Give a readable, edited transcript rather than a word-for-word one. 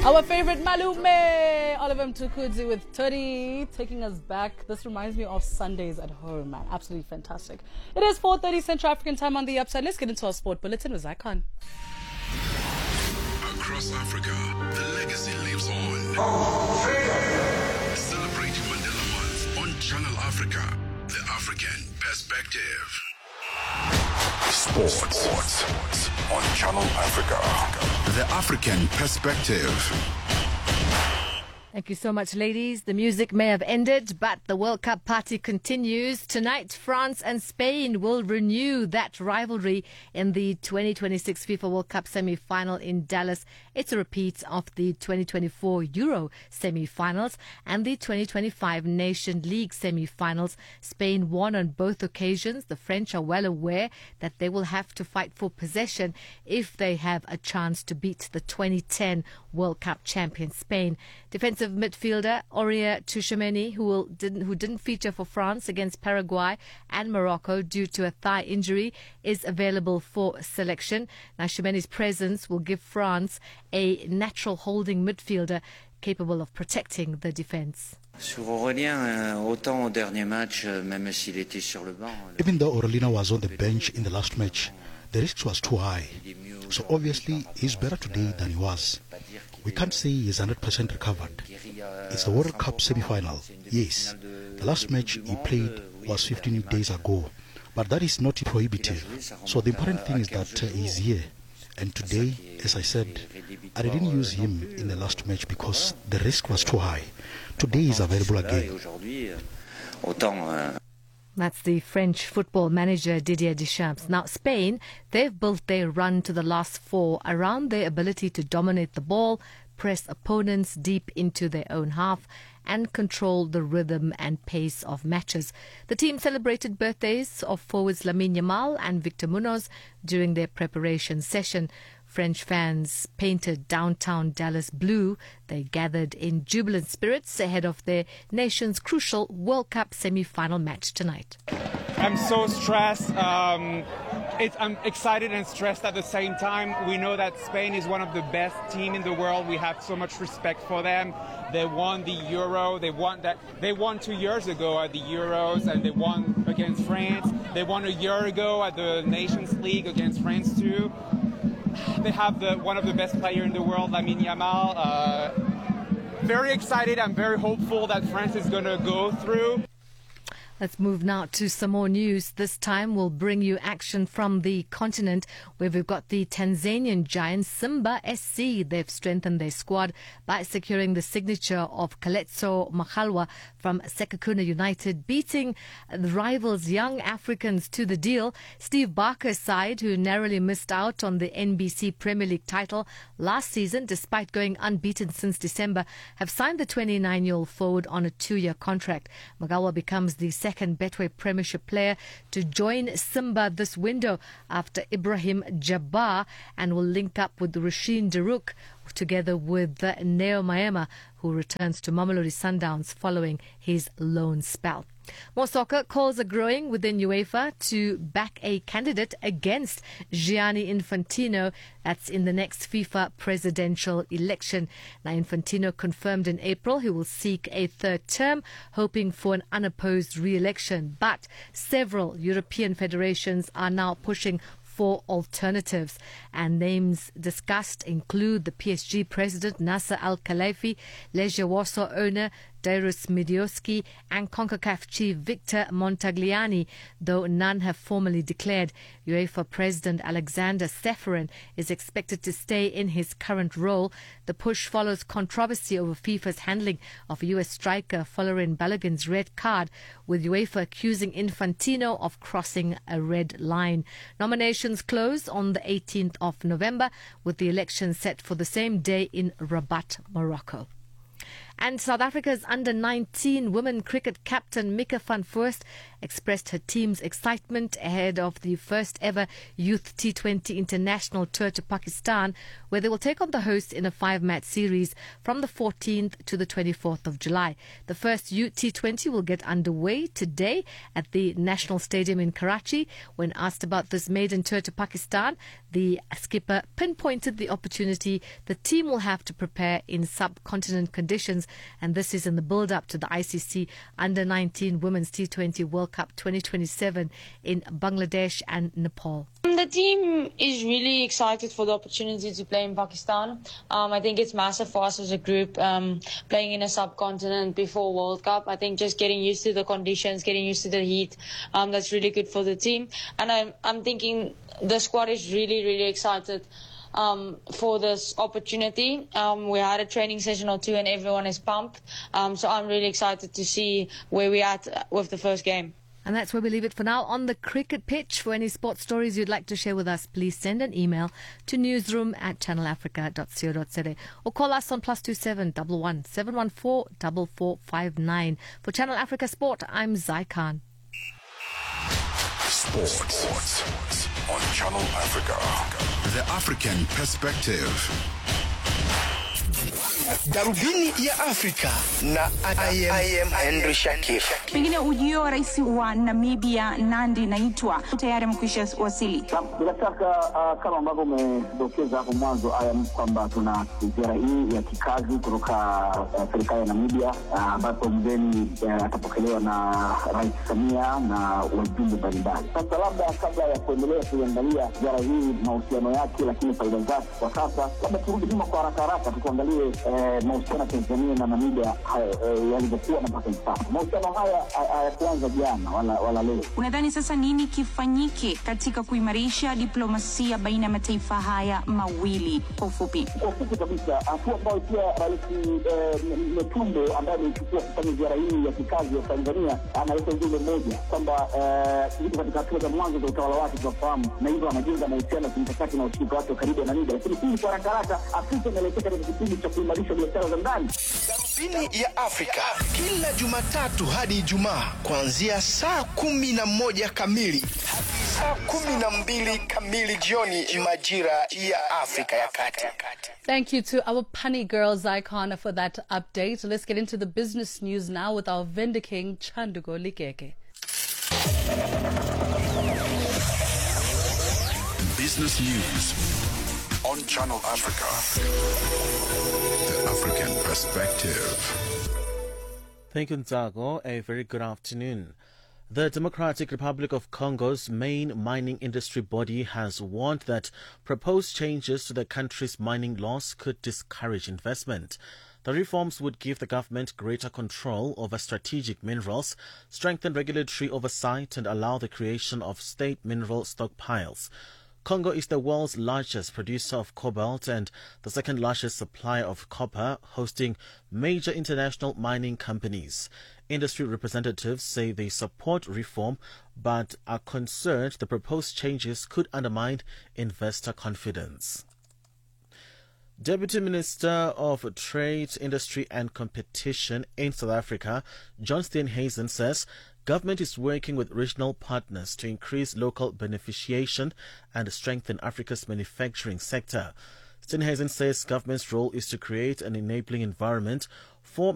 Our favorite Malume, Oliver Mtukudzi with 30, taking us back. This reminds me of Sundays at home, man. Absolutely fantastic. It is 4:30 Central African time on the upside. Let's get into our sport bulletin with Zycon. Across Africa, the legacy lives on. Celebrating Mandela Month on Channel Africa, the African perspective. Sports on Channel Africa, the African perspective. Thank you so much, ladies. The music may have ended, but the World Cup party continues. Tonight, France and Spain will renew that rivalry in the 2026 FIFA World Cup semi-final in Dallas. It's a repeat of the 2024 Euro semi-finals and the 2025 Nation League semi-finals. Spain won on both occasions. The French are well aware that they will have to fight for possession if they have a chance to beat the 2010 World Cup champion Spain. Defensive midfielder Aurier Tchouameni, who didn't feature for France against Paraguay and Morocco due to a thigh injury, is available for selection. Now, Tchouameni's presence will give France a natural holding midfielder capable of protecting the defence. Sur Aurélien, autant au dernier match, même s'il était sur le banc. Even though Aurelien was on the bench in the last match, the risk was too high. So obviously he's better today than he was. We can't say he's 100% recovered. It's the World Cup semi-final. Yes, the last match he played was 15 days ago, but that is not prohibitive. So the important thing is that he's here. And today, as I said, I didn't use him in the last match because the risk was too high. Today he's available again. That's the French football manager Didier Deschamps. Now, Spain, they've built their run to the last four around their ability to dominate the ball, press opponents deep into their own half, and control the rhythm and pace of matches. The team celebrated birthdays of forwards Lamine Yamal and Victor Munoz during their preparation session. French fans painted downtown Dallas blue. They gathered in jubilant spirits ahead of their nation's crucial World Cup semi-final match tonight. I'm so stressed. I'm excited and stressed at the same time. We know that Spain is one of the best teams in the world. We have so much respect for them. They won the Euro. They won 2 years ago at the Euros, and they won against France. They won a year ago at the Nations League against France too. They have one of the best players in the world, Lamine Yamal. Very excited. I'm very hopeful that France is going to go through. Let's move now to some more news. This time we'll bring you action from the continent where we've got the Tanzanian giants Simba SC. They've strengthened their squad by securing the signature of Kaletso Makhalwa from Sekhukhune United, beating the rivals Young Africans to the deal. Steve Barker's side, who narrowly missed out on the NBC Premier League title last season despite going unbeaten since December, have signed the 29-year-old forward on a 2-year contract. Makhalwa becomes the second Betway Premiership player to join Simba this window after Ibrahim Jabbar, and will link up with Rushin Daruk together with Neo Maema, who returns to Mamelodi Sundowns following his loan spell. More soccer. Calls are growing within UEFA to back a candidate against Gianni Infantino. That's in the next FIFA presidential election. Now, Infantino confirmed in April he will seek a third term, hoping for an unopposed re-election. But several European federations are now pushing for alternatives, and names discussed include the PSG president Nasser Al-Khelaifi, Legia Warsaw owner Darius Midioski, and CONCACAF chief Victor Montagliani, though none have formally declared. UEFA president Alexander Seferin is expected to stay in his current role. The push follows controversy over FIFA's handling of US striker Folarin Balogun's red card, with UEFA accusing Infantino of crossing a red line. Nominations close on the 18th of November, with the election set for the same day in Rabat, Morocco. And South Africa's under-19 women cricket captain Mika van Voorst expressed her team's excitement ahead of the first ever Youth T20 International tour to Pakistan, where they will take on the hosts in a 5-match series from the 14th to the 24th of July. The first Youth T20 will get underway today at the National Stadium in Karachi. When asked about this maiden tour to Pakistan, the skipper pinpointed the opportunity the team will have to prepare in subcontinent conditions, and this is in the build-up to the ICC Under-19 Women's T20 World Cup 2027 in Bangladesh and Nepal. The team is really excited for the opportunity to play in Pakistan. I think it's massive for us as a group, playing in a subcontinent before World Cup. I think just getting used to the conditions, getting used to the heat, that's really good for the team. And I'm thinking the squad is really, really excited for this opportunity. We had a training session or two and everyone is pumped. So I'm really excited to see where we're at with the first game. And that's where we leave it for now on the cricket pitch. For any sports stories you'd like to share with us, please send an email to newsroom@channelafrica.co.za or call us on +27 11 714 4459. For Channel Africa Sport, I'm Zai Khan. Sports on Channel Africa. The African Perspective. Darubini ya Afrika na I am Henry Shakif. Pengine ujio wa rais wa Namibia Nandi Naitwa tayari mkwisha wasili. Bila shaka kama ambavyo umedokeza hapo mwanzo kwamba tuna ziara hii ya kikazi kutoka serikali ya Namibia ambapo mgeni atapokelewa na Rais Samia na wajumbe mbalimbali. Sasa labda kabla ya kuendelea kuangalia ziara hii mahusiano yake lakini faida zake kwa sasa, labda turudi nyuma kwa haraka tuangalie mahusiano ya Tanzania na Namibia yalivyokuwa na mpaka sasa. Mahusiano haya hayakuanza jana wala leo. Unadhani sasa nini kifanyike katika kuimarisha diplomasia baina ya mataifa haya mawili kwa ufupi? Kwa ufupi kabisa, hatua ambayo pia Rais Metumbe ambaye amechukua kufanya ziara hii ya kikazi ya Tanzania analeta ujumbe mmoja kwamba yuko katika hatua za mwanzo za utawala wake tunafahamu, na hivyo anajenga mahusiano ya kimkakati na ushirika wake karibu na Namibia. Lakini hii kwa haraka Afrika inaelekea katika kipindi cha kuimarisha biashara za ndani. Darubini ya Afrika kila Jumatatu hadi Ijumaa kuanzia saa 11 kamili hadi saa 12 kamili jioni majira ya Afrika ya Kati. Thank you to our punny girl Zai Khan for that update. Let's get into the business news now with our vendor king Chandugo Likeke. Business news on Channel Africa. The African Perspective. Thank you, Nzago. A very good afternoon. The Democratic Republic of Congo's main mining industry body has warned that proposed changes to the country's mining laws could discourage investment. The reforms would give the government greater control over strategic minerals, strengthen regulatory oversight, and allow the creation of state mineral stockpiles. Congo is the world's largest producer of cobalt and the second largest supplier of copper, hosting major international mining companies. Industry representatives say they support reform but are concerned the proposed changes could undermine investor confidence. Deputy Minister of Trade, Industry and Competition in South Africa, John Steenhuisen, says government is working with regional partners to increase local beneficiation and strengthen Africa's manufacturing sector. Steenhuisen says government's role is to create an enabling environment for